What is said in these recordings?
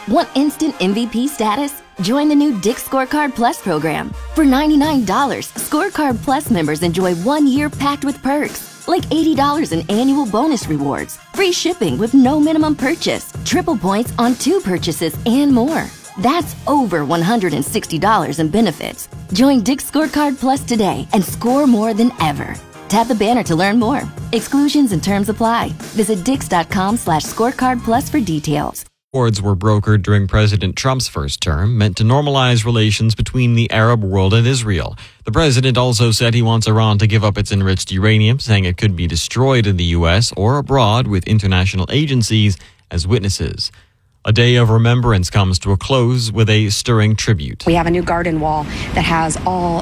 Want instant MVP status? Join the new Dick's Scorecard Plus program. For $99, Scorecard Plus members enjoy 1 year packed with perks, like $80 in annual bonus rewards, free shipping with no minimum purchase, triple points on 2 purchases, and more. That's over $160 in benefits. Join Dick's Scorecard Plus today and score more than ever. Tap the banner to learn more. Exclusions and terms apply. Visit dix.com/scorecardplus for details. Accords were brokered during President Trump's first term, meant to normalize relations between the Arab world and Israel. The president also said he wants Iran to give up its enriched uranium, saying it could be destroyed in the U.S. or abroad with international agencies as witnesses. A day of remembrance comes to a close with a stirring tribute. We have a new garden wall that has all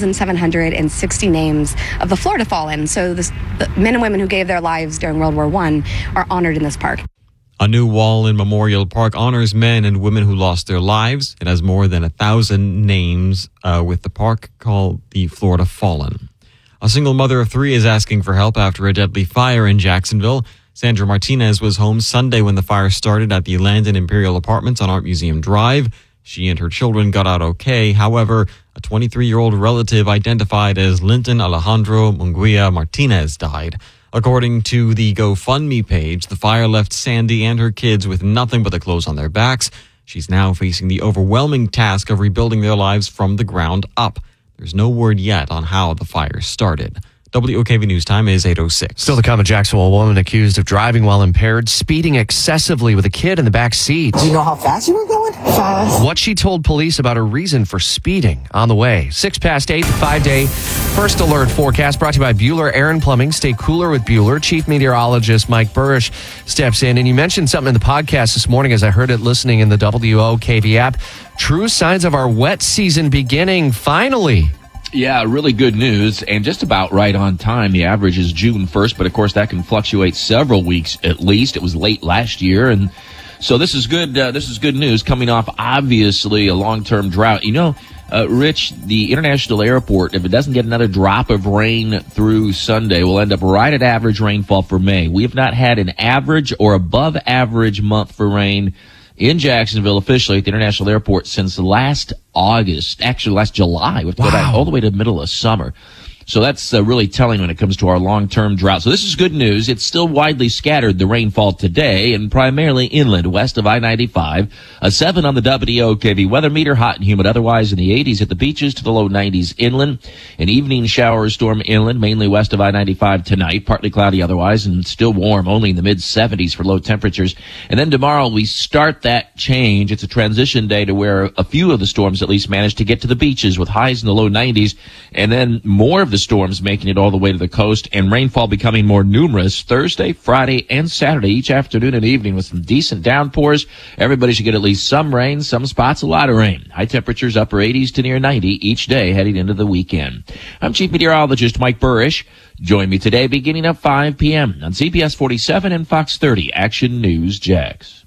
1,760 names of the Florida fallen. So the men and women who gave their lives during World War I are honored in this park. A new wall in Memorial Park honors men and women who lost their lives. It has more than 1,000 names with the park called the Florida Fallen. A single mother of 3 is asking for help after a deadly fire in Jacksonville. Sandra Martinez was home Sunday when the fire started at the Landon Imperial Apartments on Art Museum Drive. She and her children got out okay. However, a 23-year-old relative identified as Linton Alejandro Munguia Martinez died. According to the GoFundMe page, the fire left Sandy and her kids with nothing but the clothes on their backs. She's now facing the overwhelming task of rebuilding their lives from the ground up. There's no word yet on how the fire started. WOKV News Time is 8:06. Still to come, a Jacksonville woman accused of driving while impaired, speeding excessively with a kid in the back seat. Do you know how fast you were going? Fast. What she told police about her reason for speeding on the way. 8:06, the 5-day first alert forecast brought to you by Bueller Aaron Plumbing. Stay cooler with Bueller. Chief Meteorologist Mike Burrish steps in. And you mentioned something in the podcast this morning as I heard it listening in the WOKV app. True signs of our wet season beginning, finally. Yeah, really good news and just about right on time. The average is June 1st, but of course that can fluctuate several weeks at least. It was late last year, and so this is good. This is good news coming off obviously a long-term drought. You know, Rich, the international airport, if it doesn't get another drop of rain through Sunday, will end up right at average rainfall for May. We have not had an average or above average month for rain in Jacksonville officially at the international airport since last August, actually last July. We have to go back all the way to the middle of summer. So that's really telling when it comes to our long-term drought. So this is good news. It's still widely scattered, the rainfall today, and primarily inland west of I-95. A 7 on the WOKV weather meter, hot and humid otherwise in the 80s at the beaches to the low 90s inland. An evening shower storm inland, mainly west of I-95 tonight. Partly cloudy otherwise and still warm, only in the mid-70s for low temperatures. And then tomorrow we start that change. It's a transition day to where a few of the storms at least manage to get to the beaches with highs in the low 90s. And then more of the storms making it all the way to the coast and rainfall becoming more numerous Thursday, Friday, and Saturday, each afternoon and evening with some decent downpours. Everybody should get at least some rain, some spots a lot of rain. High temperatures upper 80s to near 90 each day heading into the weekend. I'm Chief Meteorologist Mike Burrish. Join me today beginning at 5 p.m. on CBS 47 and Fox 30 Action News Jax.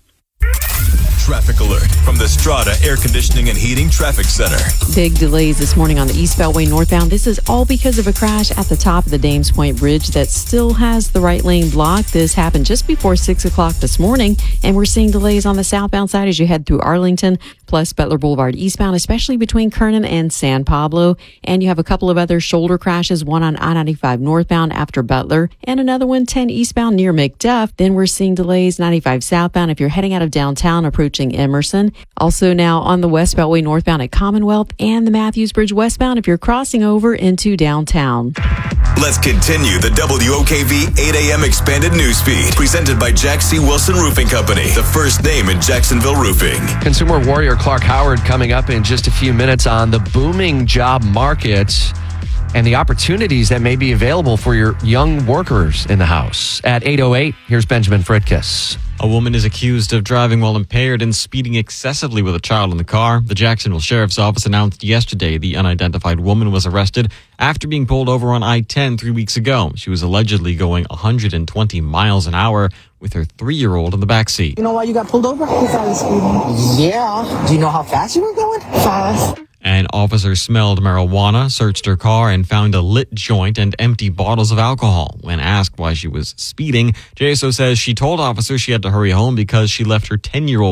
Traffic alert from the Strata Air Conditioning and Heating Traffic Center. Big delays this morning on the East Beltway northbound. This is all because of a crash at the top of the Dames Point Bridge that still has the right lane blocked. This happened just before 6 o'clock this morning, and we're seeing delays on the southbound side as you head through Arlington, plus Butler Boulevard eastbound, especially between Kernan and San Pablo. And you have a couple of other shoulder crashes, one on I-95 northbound after Butler, and another one 10 eastbound near McDuff. Then we're seeing delays 95 southbound if you're heading out of downtown approaching Emerson. Also now on the West Beltway northbound at Commonwealth and the Matthews Bridge westbound if you're crossing over into downtown. Let's continue the WOKV 8 a.m. expanded news feed presented by Jack C. Wilson Roofing Company, the first name in Jacksonville roofing. Consumer warrior Clark Howard coming up in just a few minutes on the booming job market and the opportunities that may be available for your young workers in the house. At 8:08, here's Benjamin Fritkiss. A woman is accused of driving while impaired and speeding excessively with a child in the car. The Jacksonville Sheriff's Office announced yesterday the unidentified woman was arrested after being pulled over on I-10 3 weeks ago. She was allegedly going 120 miles an hour with her 3-year-old in the backseat. You know why you got pulled over? Because I was speeding. Yeah. Do you know how fast you were going? Fast. An officer smelled marijuana, searched her car, and found a lit joint and empty bottles of alcohol. When asked why she was speeding, JSO says she told officers she had to hurry home because she left her 10-year-old